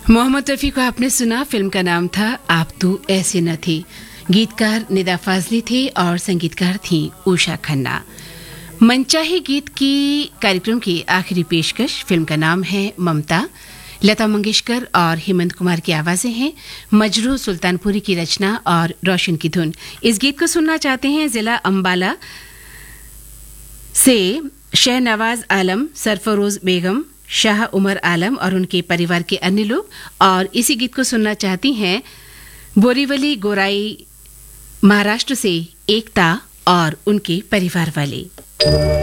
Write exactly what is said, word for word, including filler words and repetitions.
मोहम्मद रफ़ी को आपने सुना। फिल्म का नाम था आप तू ऐसी न थी। गीतकार निदा फाजली थे और संगीतकार थी उषा खन्ना। मनचाहे गीत की कार्यक्रम की आखिरी पेशकश फिल्म का नाम है ममता। लता मंगेशकर और हेमंत कुमार की आवाजें हैं। मजरू सुल्तानपुरी की रचना और रोशन की धुन। इस गीत को सुनना चाहते हैं जिला अंबाला से शहनवाज आलम, सरफरोज बेगम, शाह उमर आलम और उनके परिवार के अन्य लोग। और इसी गीत को सुनना चाहती हैं बोरीवली गोराई महाराष्ट्र से एकता और उनके परिवार वाले।